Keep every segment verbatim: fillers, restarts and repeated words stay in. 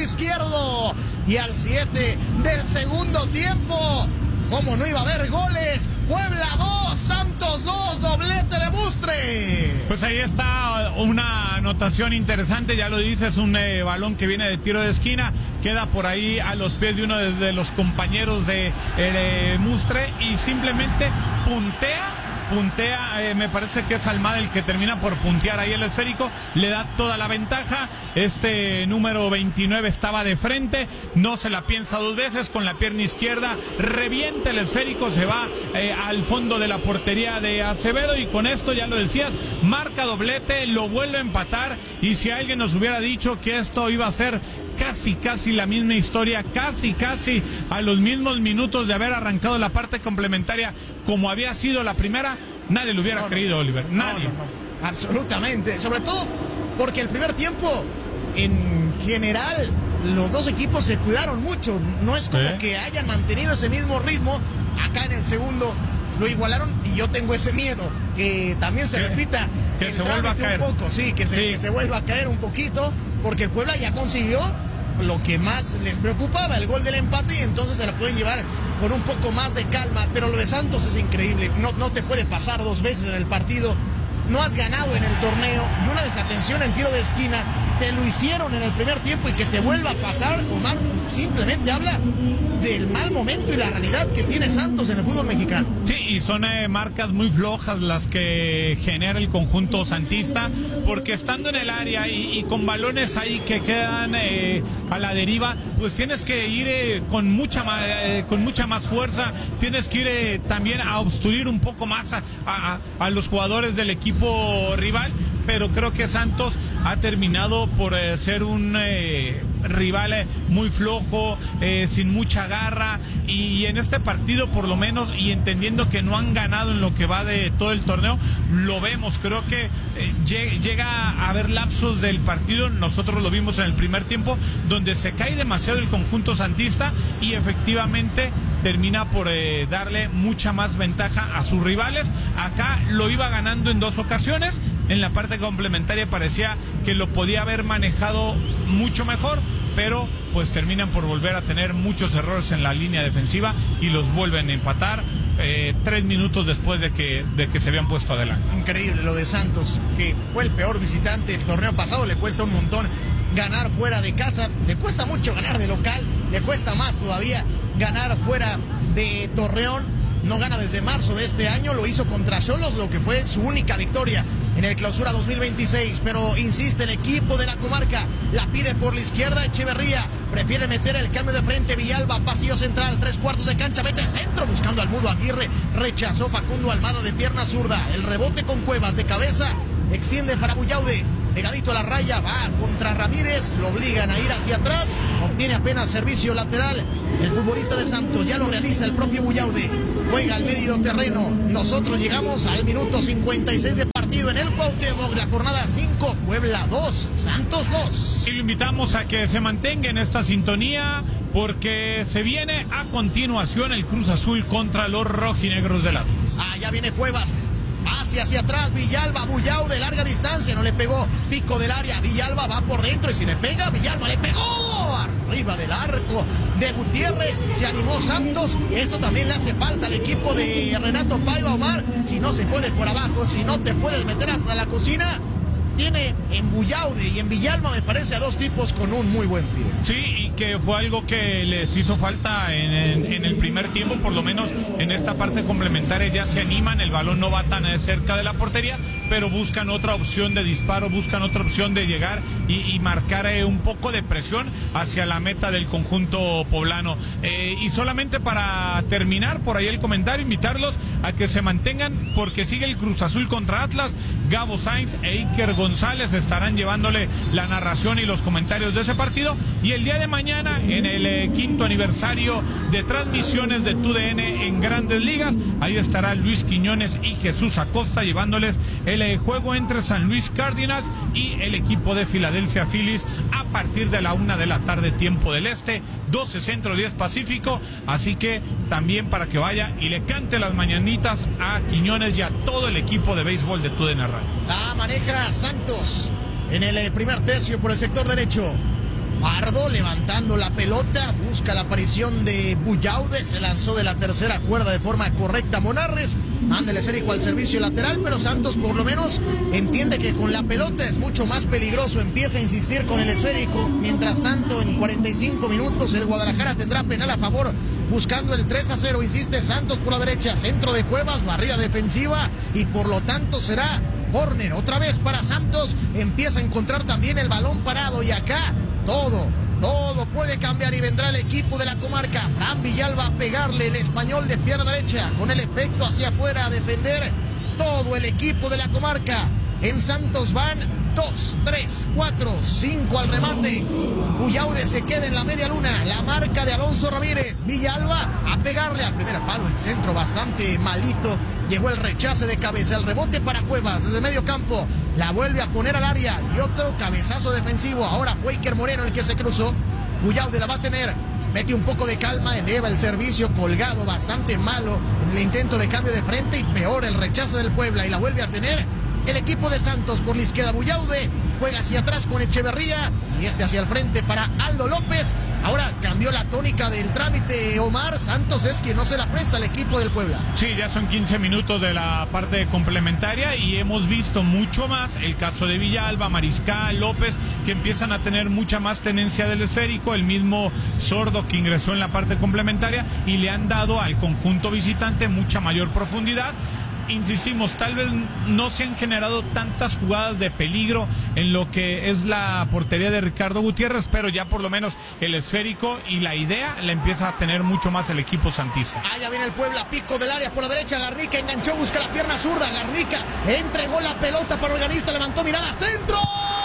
izquierdo. Y al siete del segundo tiempo, ¿cómo no iba a haber goles? Puebla dos, Santos dos, doblete de Bustre. Pues ahí está una anotación interesante, ya lo dices, un eh, balón que viene de tiro de esquina, queda por ahí a los pies de uno de, de los compañeros de eh, Mustre y simplemente puntea. Puntea, eh, me parece que es Almada el que termina por puntear ahí el esférico, le da toda la ventaja. Este número veintinueve estaba de frente, no se la piensa dos veces, con la pierna izquierda revienta el esférico, se va eh, al fondo de la portería de Acevedo y con esto, ya lo decías, marca doblete, lo vuelve a empatar. Y si alguien nos hubiera dicho que esto iba a ser casi casi la misma historia, casi casi a los mismos minutos de haber arrancado la parte complementaria como había sido la primera, nadie lo hubiera no, creído, no, Oliver, nadie. No, no, no. Absolutamente, sobre todo porque el primer tiempo en general los dos equipos se cuidaron mucho, no es como ¿Eh? que hayan mantenido ese mismo ritmo. Acá en el segundo lo igualaron y yo tengo ese miedo que también se ¿Qué? repita que se vuelva a caer un poco, sí, que se, sí. que se vuelva a caer un poquito, porque el Puebla ya consiguió lo que más les preocupaba, el gol del empate, y entonces se la pueden llevar con un poco más de calma. Pero lo de Santos es increíble, no, no te puede pasar dos veces en el partido, no has ganado en el torneo y una desatención en tiro de esquina te lo hicieron en el primer tiempo, y que te vuelva a pasar, Omar, simplemente habla del mal momento y la realidad que tiene Santos en el fútbol mexicano. Sí, y son eh, marcas muy flojas las que genera el conjunto santista, porque estando en el área y, y con balones ahí que quedan eh, a la deriva, pues tienes que ir eh, con mucha más, eh, con mucha más fuerza, tienes que ir eh, también a obstruir un poco más a, a, a los jugadores del equipo rival. Pero creo que Santos ha terminado por eh, ser un eh, rival eh, muy flojo, eh, sin mucha garra, y, y en este partido por lo menos, y entendiendo que no han ganado en lo que va de todo el torneo, lo vemos. Creo que eh, llega a haber lapsos del partido, nosotros lo vimos en el primer tiempo, donde se cae demasiado el conjunto santista y efectivamente termina por eh, darle mucha más ventaja a sus rivales. Acá lo iba ganando en dos ocasiones, en la parte complementaria parecía que lo podía haber manejado mucho mejor, pero pues terminan por volver a tener muchos errores en la línea defensiva y los vuelven a empatar eh, tres minutos después de que, de que se habían puesto adelante. Increíble lo de Santos, que fue el peor visitante el torneo pasado, le cuesta un montón ganar fuera de casa, le cuesta mucho ganar de local, le cuesta más todavía ganar fuera de Torreón. No gana desde marzo de este año, lo hizo contra Xolos, lo que fue su única victoria en el Clausura dos mil veintiséis, pero insiste el equipo de la comarca, la pide por la izquierda Echeverría, prefiere meter el cambio de frente, Villalba, pasillo central, tres cuartos de cancha, mete el centro buscando al Mudo Aguirre, rechazó Facundo Almada de pierna zurda, el rebote con Cuevas de cabeza, extiende para Buyaude, pegadito a la raya, va contra Ramírez, lo obligan a ir hacia atrás, obtiene apenas servicio lateral, el futbolista de Santos ya lo realiza el propio Buyaude, juega al medio terreno, nosotros llegamos al minuto cincuenta y seis de partido en el Cuauhtémoc, la jornada cinco, Puebla dos, Santos dos. Y lo invitamos a que se mantenga en esta sintonía, porque se viene a continuación el Cruz Azul contra los rojinegros del Atlas. Ah, ya viene Cuevas, hacia hacia atrás, Villalba, Buyao de larga distancia, no le pegó, pico del área, Villalba va por dentro y si le pega, Villalba le pegó, arriba del arco de Gutiérrez, se animó Santos, esto también le hace falta al equipo de Renato Paiva, Omar, si no se puede por abajo, si no te puedes meter hasta la cocina, tiene en Buyaude y en Villalba, me parece, a dos tipos con un muy buen pie. Sí, y que fue algo que les hizo falta en, en, en el primer tiempo, por lo menos en esta parte complementaria ya se animan, el balón no va tan cerca de la portería, pero buscan otra opción de disparo, buscan otra opción de llegar y, y marcar eh, un poco de presión hacia la meta del conjunto poblano. Eh, y solamente para terminar por ahí el comentario, invitarlos a que se mantengan, porque sigue el Cruz Azul contra Atlas, Gabo Sainz e Iker González estarán llevándole la narración y los comentarios de ese partido, y el día de mañana en el eh, quinto aniversario de transmisiones de T U D N en Grandes Ligas, ahí estará Luis Quiñones y Jesús Acosta llevándoles el eh, juego entre San Luis Cardinals y el equipo de Philadelphia Phillies a partir de la una de la tarde tiempo del este, doce centro, diez pacífico, así que también para que vaya y le cante las mañanitas a Quiñones y a todo el equipo de béisbol de T U D N Radio. La maneja Santos en el primer tercio por el sector derecho. Pardo levantando la pelota, busca la aparición de Buyaude, se lanzó de la tercera cuerda de forma correcta Monarres, manda el esférico al servicio lateral, pero Santos por lo menos entiende que con la pelota es mucho más peligroso, empieza a insistir con el esférico. Mientras tanto, en cuarenta y cinco minutos el Guadalajara tendrá penal a favor, buscando el tres a cero, insiste Santos por la derecha, centro de Cuevas, barrida defensiva y por lo tanto será córner otra vez para Santos. Empieza a encontrar también el balón parado y acá todo, todo puede cambiar y vendrá el equipo de la comarca. Fran Villalba a pegarle, el español de pierna derecha con el efecto hacia afuera a defender todo el equipo de la comarca. En Santos van dos, tres, cuatro, cinco al remate. Buyaude se queda en la media luna, la marca de Alonso Ramírez. Villalba a pegarle al primer palo, el centro bastante malito. Llegó el rechace de cabeza, el rebote para Cuevas desde medio campo. La vuelve a poner al área y otro cabezazo defensivo. Ahora fue Iker Moreno el que se cruzó. Buyaude la va a tener. Mete un poco de calma, eleva el servicio colgado, bastante malo en el intento de cambio de frente y peor el rechace del Puebla y la vuelve a tener. El equipo de Santos por la izquierda, Buyaude juega hacia atrás con Echeverría y este hacia el frente para Aldo López. Ahora cambió la tónica del trámite Omar. Santos es quien no se la presta al equipo del Puebla. Sí, ya son quince minutos de la parte complementaria y hemos visto mucho más el caso de Villalba, Mariscal, López, que empiezan a tener mucha más tenencia del esférico. El mismo Sordo que ingresó en la parte complementaria y le han dado al conjunto visitante mucha mayor profundidad. Insistimos, tal vez no se han generado tantas jugadas de peligro en lo que es la portería de Ricardo Gutiérrez, pero ya por lo menos el esférico y la idea la empieza a tener mucho más el equipo santista. Allá viene el Puebla, pico del área por la derecha, Garnica enganchó, busca la pierna zurda, Garnica entregó la pelota para Organista, levantó mirada, ¡centro!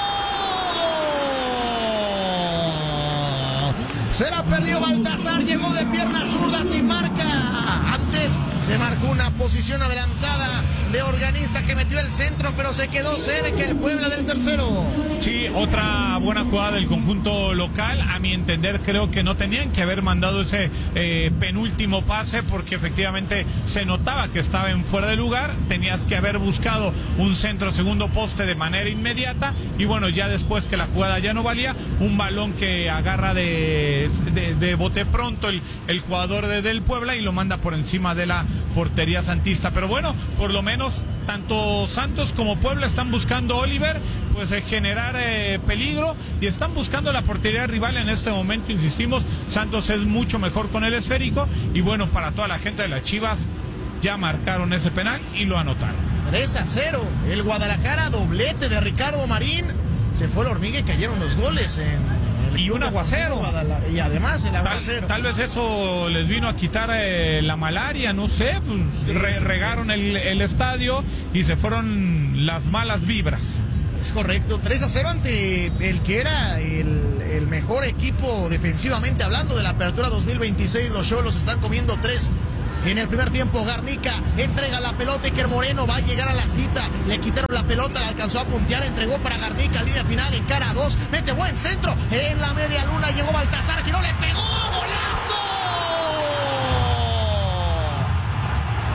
Se la perdió Baltazar, llegó de pierna zurda sin marca. Antes se marcó una posición adelantada de Organista que metió el centro, pero se quedó cerca el Puebla del tercero. Sí, otra buena jugada del conjunto local. A mi entender, creo que no tenían que haber mandado ese eh, penúltimo pase porque efectivamente se notaba que estaba en fuera de lugar. Tenías que haber buscado un centro segundo poste de manera inmediata y bueno, ya después que la jugada ya no valía, un balón que agarra de, de, de bote pronto el, el jugador de, del Puebla y lo manda por encima de la portería santista. Pero bueno, por lo menos tanto Santos como Puebla están buscando, Oliver, pues eh, generar eh, peligro y están buscando la portería rival en este momento. Insistimos, Santos es mucho mejor con el esférico y bueno, para toda la gente de las Chivas ya marcaron ese penal y lo anotaron. tres a cero, el Guadalajara, doblete de Ricardo Marín, se fue la hormiga y cayeron los goles en... Y un aguacero. Y además el aguacero. Tal, tal vez eso les vino a quitar eh, la malaria, no sé. Pues sí, re, sí, regaron sí. El, el estadio y se fueron las malas vibras. Es correcto. tres a cero ante el que era el, el mejor equipo defensivamente hablando de la apertura dos mil veintiséis. Los Xolos están comiendo tres. En el primer tiempo, Garnica entrega la pelota, Iker Moreno va a llegar a la cita, le quitaron la pelota, la alcanzó a puntear, entregó para Garnica, línea final, en cara a dos, mete buen centro, en la media luna llegó Baltazar, giró, le pegó,